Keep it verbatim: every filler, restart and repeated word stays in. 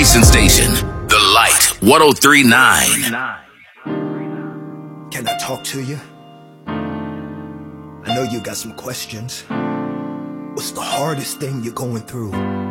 inspiration station, The Light one oh three point nine. Can I talk to you? I know you got some questions. What's the hardest thing you're going through?